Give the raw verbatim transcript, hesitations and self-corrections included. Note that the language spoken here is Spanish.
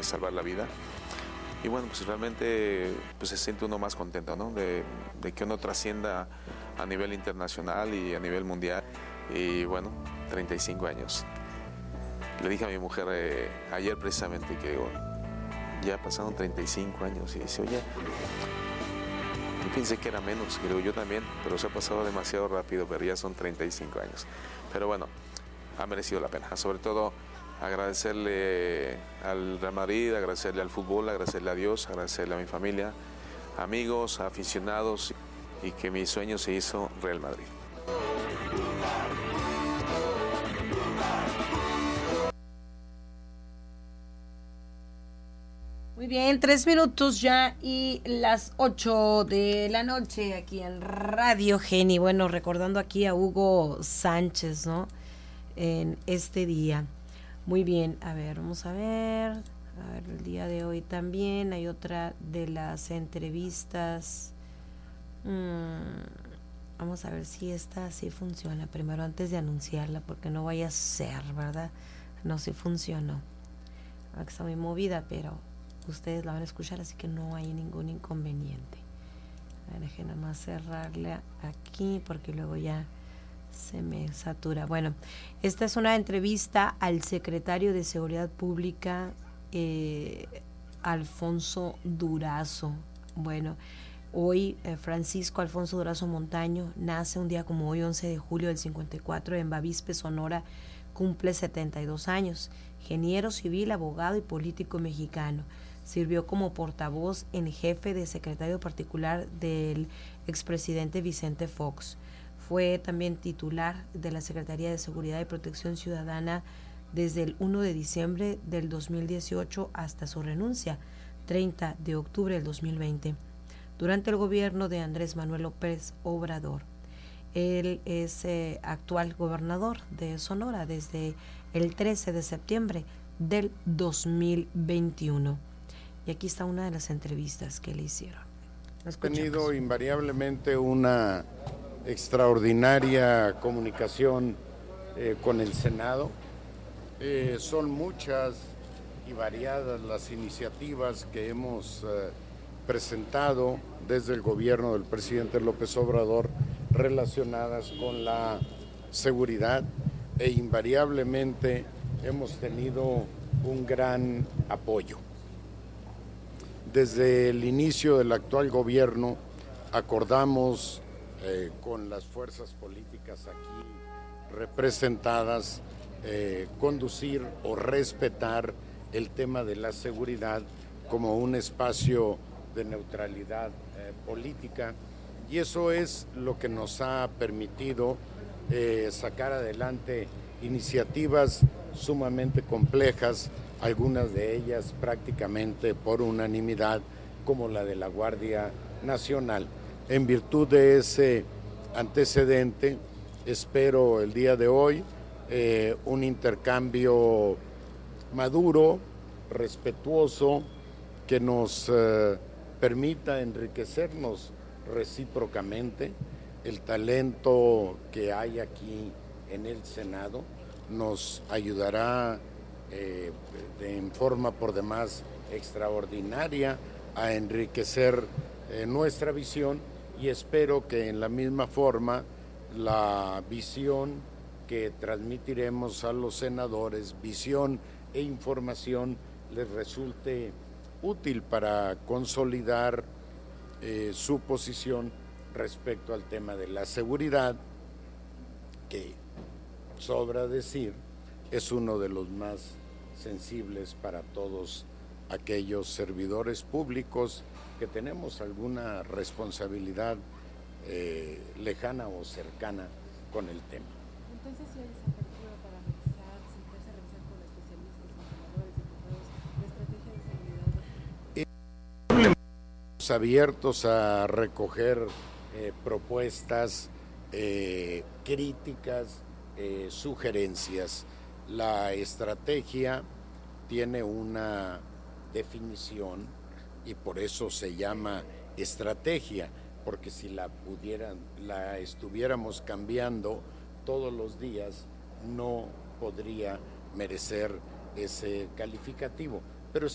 salvar la vida. Y bueno, pues realmente pues se siente uno más contento, ¿no? De, de que uno trascienda a nivel internacional y a nivel mundial. Y bueno, treinta y cinco años. Le dije a mi mujer eh, ayer precisamente que digo, ya pasaron treinta y cinco años. Y dice, oye, yo pensé que era menos, creo yo también, pero se ha pasado demasiado rápido, pero ya son treinta y cinco años. Pero bueno, ha merecido la pena. Sobre todo agradecerle al Real Madrid, agradecerle al fútbol, agradecerle a Dios, agradecerle a mi familia, amigos, aficionados, y que mi sueño se hizo Real Madrid. Muy bien, tres minutos ya y las ocho de la noche aquí en Radio Geni. Bueno, recordando aquí a Hugo Sánchez, ¿no? En este día. Muy bien, a ver, vamos a ver. A ver, el día de hoy también hay otra de las entrevistas. Hmm, vamos a ver si esta sí funciona. Primero, antes de anunciarla, porque no vaya a ser, ¿verdad? No, sí funcionó. Ahora que está muy movida, pero ustedes la van a escuchar, así que no hay ningún inconveniente. A ver, dejen nada más cerrarla aquí, porque luego ya se me satura. Bueno, esta es una entrevista al secretario de Seguridad Pública, eh, Alfonso Durazo. Bueno, hoy eh, Francisco Alfonso Durazo Montaño nace un día como hoy, once de julio del cincuenta y cuatro, en Bavispe, Sonora. Cumple setenta y dos años. Ingeniero civil, abogado y político mexicano. Sirvió como portavoz en jefe de secretario particular del expresidente Vicente Fox. Fue también titular de la Secretaría de Seguridad y Protección Ciudadana desde el primero de diciembre del dos mil dieciocho hasta su renuncia, treinta de octubre del dos mil veinte, durante el gobierno de Andrés Manuel López Obrador. Él es eh, actual gobernador de Sonora desde el trece de septiembre del dos mil veintiuno. Y aquí está una de las entrevistas que le hicieron. Ha tenido invariablemente una extraordinaria comunicación eh, con el Senado. Eh, son muchas y variadas las iniciativas que hemos eh, presentado desde el gobierno del presidente López Obrador relacionadas con la seguridad, e invariablemente hemos tenido un gran apoyo. Desde el inicio del actual gobierno acordamos eh, con las fuerzas políticas aquí representadas eh, conducir o respetar el tema de la seguridad como un espacio de neutralidad eh, política, y eso es lo que nos ha permitido eh, sacar adelante iniciativas sumamente complejas, algunas de ellas prácticamente por unanimidad, como la de la Guardia Nacional. En virtud de ese antecedente, espero el día de hoy eh, un intercambio maduro, respetuoso, que nos eh, permita enriquecernos recíprocamente. El talento que hay aquí en el Senado nos ayudará eh, de, en forma por demás extraordinaria a enriquecer eh, nuestra visión, y espero que en la misma forma la visión que transmitiremos a los senadores, visión e información, les resulte útil para consolidar eh, su posición respecto al tema de la seguridad, que, sobra decir, es uno de los más sensibles para todos aquellos servidores públicos que tenemos alguna responsabilidad eh, lejana o cercana con el tema. Entonces, ¿sí hay esa apertura para revisar, sentarse a revisar con especialistas, con senadores, diputados, la estrategia de seguridad? Estamos abiertos a recoger eh, propuestas, eh, críticas, eh, sugerencias. La estrategia tiene una definición y por eso se llama estrategia, porque si la pudieran, la estuviéramos cambiando todos los días, no podría merecer ese calificativo.